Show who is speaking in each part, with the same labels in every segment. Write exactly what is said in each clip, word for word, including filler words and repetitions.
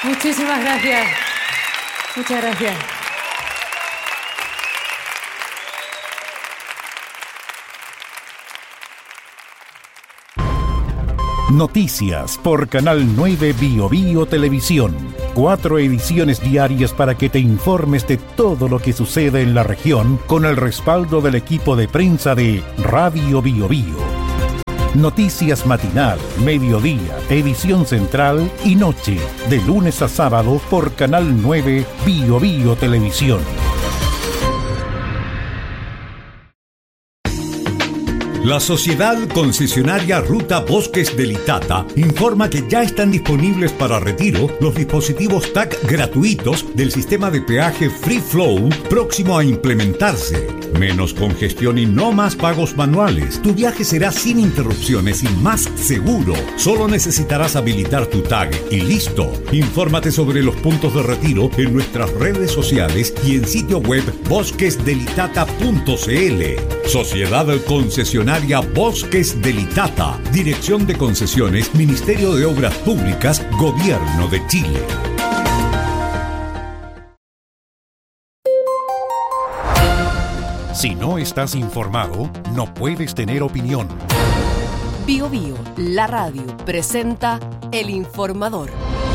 Speaker 1: Muchísimas gracias. Muchas gracias.
Speaker 2: Noticias por Canal nueve Bio Bio Televisión. Cuatro ediciones diarias para que te informes de todo lo que sucede en la región con el respaldo del equipo de prensa de Radio Bio Bio. Noticias matinal, mediodía, edición central y noche, de lunes a sábado por Canal nueve Bio Bio Televisión.
Speaker 3: La Sociedad Concesionaria Ruta Bosques del Itata informa que ya están disponibles para retiro los dispositivos T A C gratuitos del sistema de peaje Free Flow próximo a implementarse. Menos congestión y no más pagos manuales. Tu viaje será sin interrupciones y más seguro. Solo necesitarás habilitar tu tag y listo. Infórmate sobre los puntos de retiro en nuestras redes sociales y en sitio web bosques del itata punto c l. Sociedad Concesionaria Bosques del Itata. Dirección de Concesiones, Ministerio de Obras Públicas, Gobierno de Chile.
Speaker 2: Si no estás informado, no puedes tener opinión.
Speaker 4: Bio Bio, la radio, presenta El Informador.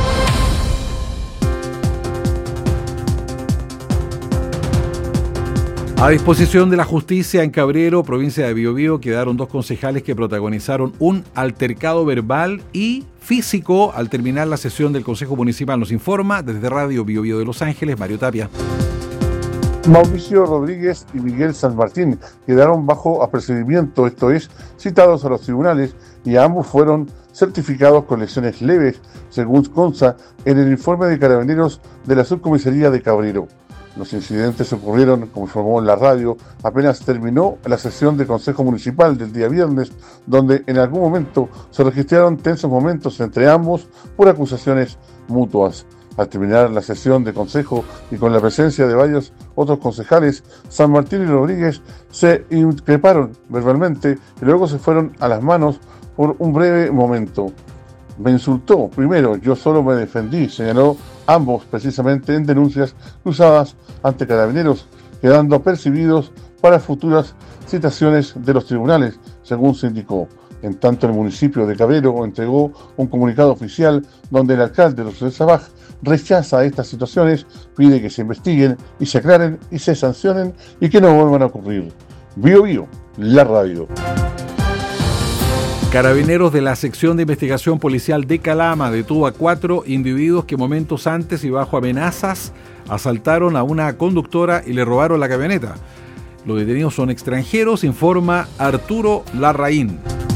Speaker 5: A disposición de la justicia en Cabrero, provincia de Biobío, quedaron dos concejales que protagonizaron un altercado verbal y físico al terminar la sesión del Consejo Municipal. Nos informa desde Radio Biobío de Los Ángeles, Mario Tapia.
Speaker 6: Mauricio Rodríguez y Miguel San Martín quedaron bajo apercibimiento, esto es, citados a los tribunales, y ambos fueron certificados con lesiones leves, según consta en el informe de Carabineros de la Subcomisaría de Cabrero. Los incidentes ocurrieron, como informó en la radio, apenas terminó la sesión del Consejo Municipal del día viernes, donde en algún momento se registraron tensos momentos entre ambos por acusaciones mutuas. Al terminar la sesión de consejo y con la presencia de varios otros concejales, San Martín y Rodríguez se increparon verbalmente y luego se fueron a las manos por un breve momento. Me insultó, primero, yo solo me defendí, señaló ambos precisamente en denuncias cruzadas ante Carabineros, quedando apercibidos para futuras citaciones de los tribunales, según se indicó. En tanto, el municipio de Cabrero entregó un comunicado oficial donde el alcalde José Sabaj rechaza estas situaciones, pide que se investiguen y se aclaren y se sancionen y que no vuelvan a ocurrir. Bio Bio, la radio.
Speaker 5: Carabineros de la sección de investigación policial de Calama detuvo a cuatro individuos que momentos antes y bajo amenazas asaltaron a una conductora y le robaron la camioneta. Los detenidos son extranjeros, informa Arturo Larraín.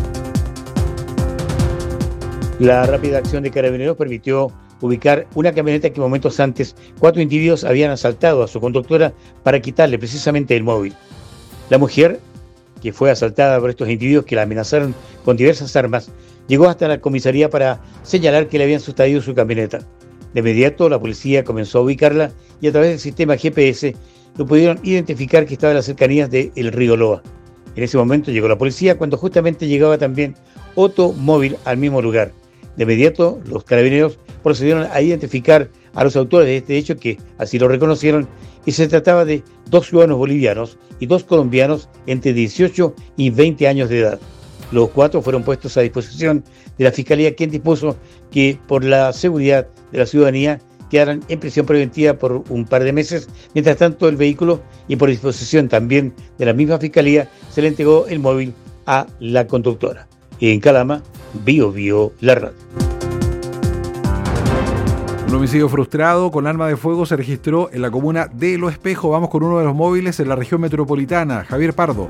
Speaker 7: La rápida acción de Carabineros permitió ubicar una camioneta que momentos antes cuatro individuos habían asaltado a su conductora para quitarle precisamente el móvil. La mujer, que fue asaltada por estos individuos que la amenazaron con diversas armas, llegó hasta la comisaría para señalar que le habían sustraído su camioneta. De inmediato la policía comenzó a ubicarla y a través del sistema G P S lo pudieron identificar que estaba en las cercanías del río Loa. En ese momento llegó la policía cuando justamente llegaba también otro móvil al mismo lugar. De inmediato los carabineros procedieron a identificar a los autores de este hecho, que así lo reconocieron, y se trataba de dos ciudadanos bolivianos y dos colombianos entre dieciocho y veinte años de edad. Los cuatro fueron puestos a disposición de la Fiscalía, quien dispuso que por la seguridad de la ciudadanía quedaran en prisión preventiva por un par de meses. Mientras tanto, el vehículo, y por disposición también de la misma Fiscalía, se le entregó el móvil a la conductora. En Calama, Bio Bio, la radio.
Speaker 5: Un homicidio frustrado con arma de fuego se registró en la comuna de Los Espejos. Vamos con uno de los móviles en la región metropolitana. Javier Pardo.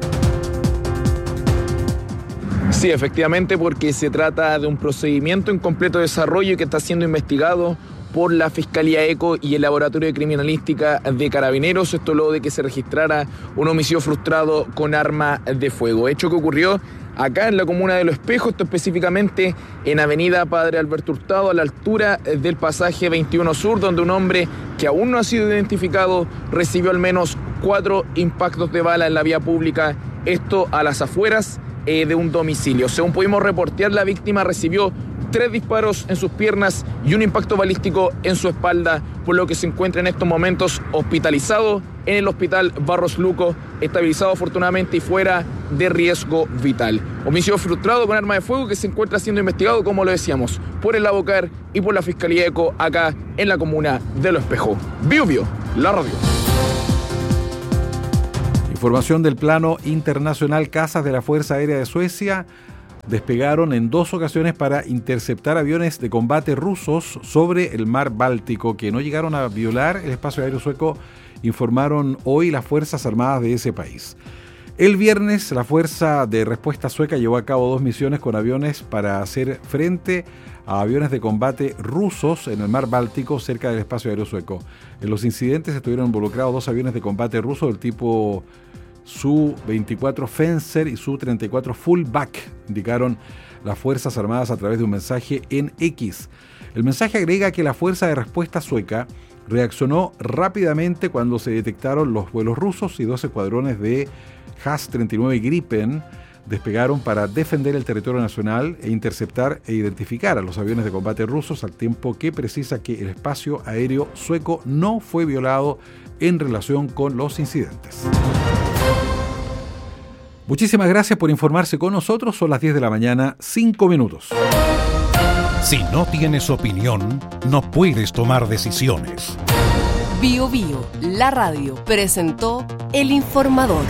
Speaker 8: Sí, efectivamente, porque se trata de un procedimiento en completo desarrollo que está siendo investigado por la Fiscalía ECO y el Laboratorio de Criminalística de Carabineros. Esto luego de que se registrara un homicidio frustrado con arma de fuego. Hecho que ocurrió acá en la comuna de Los Espejos, esto específicamente en Avenida Padre Alberto Hurtado, a la altura del pasaje veintiuno Sur, donde un hombre que aún no ha sido identificado recibió al menos cuatro impactos de bala en la vía pública, esto a las afueras eh, de un domicilio. Según pudimos reportear, la víctima recibió tres disparos en sus piernas y un impacto balístico en su espalda, por lo que se encuentra en estos momentos hospitalizado en el hospital Barros Luco, estabilizado afortunadamente y fuera de riesgo vital. Homicidio frustrado con arma de fuego que se encuentra siendo investigado, como lo decíamos, por el Abocar y por la Fiscalía ECO acá en la comuna de Lo Espejo. Bio Bio, la radio.
Speaker 5: Información del plano internacional. Cazas de la Fuerza Aérea de Suecia despegaron en dos ocasiones para interceptar aviones de combate rusos sobre el mar Báltico, que no llegaron a violar el espacio aéreo sueco, informaron hoy las Fuerzas Armadas de ese país. El viernes, la Fuerza de Respuesta Sueca llevó a cabo dos misiones con aviones para hacer frente a aviones de combate rusos en el mar Báltico, cerca del espacio aéreo sueco. En los incidentes estuvieron involucrados dos aviones de combate rusos del tipo Su veinticuatro Fencer y Su treinta y cuatro Fullback, indicaron las Fuerzas Armadas a través de un mensaje en X. El mensaje agrega que la Fuerza de Respuesta Sueca reaccionó rápidamente cuando se detectaron los vuelos rusos y dos escuadrones de J A S treinta y nueve Gripen despegaron para defender el territorio nacional e interceptar e identificar a los aviones de combate rusos, al tiempo que precisa que el espacio aéreo sueco no fue violado en relación con los incidentes. Muchísimas gracias por informarse con nosotros. Son las diez de la mañana, cinco minutos.
Speaker 2: Si no tienes opinión, no puedes tomar decisiones.
Speaker 4: Bio Bio, la radio, presentó El Informador.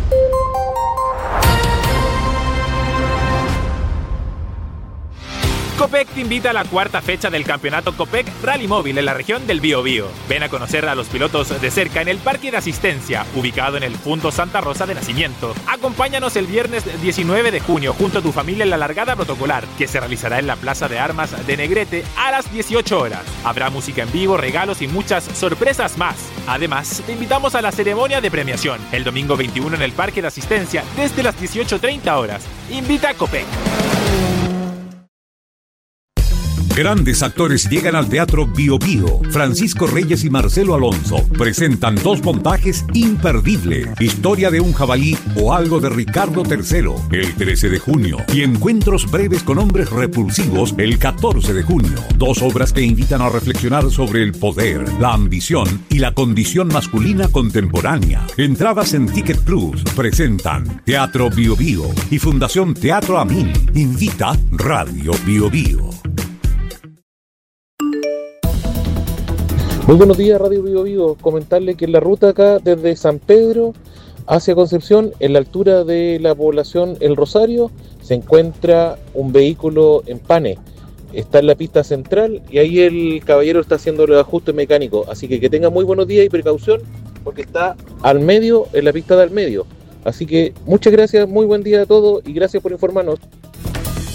Speaker 9: Copec te invita a la cuarta fecha del campeonato Copec Rally Móvil en la región del Biobío. Ven a conocer a los pilotos de cerca en el Parque de Asistencia, ubicado en el punto Santa Rosa de Nacimiento. Acompáñanos el viernes diecinueve de junio junto a tu familia en la largada protocolar, que se realizará en la Plaza de Armas de Negrete a las dieciocho horas. Habrá música en vivo, regalos y muchas sorpresas más. Además, te invitamos a la ceremonia de premiación, el domingo veintiuno en el Parque de Asistencia desde las dieciocho treinta horas. Invita a Copec.
Speaker 3: Grandes actores llegan al Teatro Bio Bio. Francisco Reyes y Marcelo Alonso presentan dos montajes imperdibles: Historia de un jabalí o Algo de Ricardo tercero, el trece de junio, y Encuentros breves con hombres repulsivos, el catorce de junio. Dos obras que invitan a reflexionar sobre el poder, la ambición y la condición masculina contemporánea. Entradas en Ticket Plus. Presentan Teatro Bio Bio y Fundación Teatro Amin. Invita Radio Bio Bio.
Speaker 10: Muy buenos días, Radio Bio Bio. Comentarle que en la ruta acá desde San Pedro hacia Concepción, en la altura de la población El Rosario, se encuentra un vehículo en pane. Está en la pista central y ahí el caballero está haciendo los ajustes mecánicos. Así que que tenga muy buenos días y precaución, porque está al medio, en la pista de al medio. Así que muchas gracias, muy buen día a todos y gracias por informarnos.